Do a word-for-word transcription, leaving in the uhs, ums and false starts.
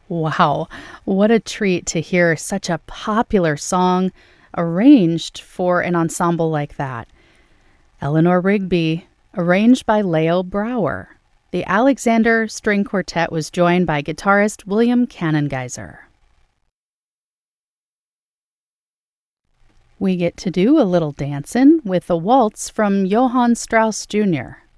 Wow, what a treat to hear such a popular song arranged for an ensemble like that. Eleanor Rigby, arranged by Leo Brower. The Alexander String Quartet was joined by guitarist William Cannongeiser. We get to do a little dancing with a waltz from Johann Strauss Junior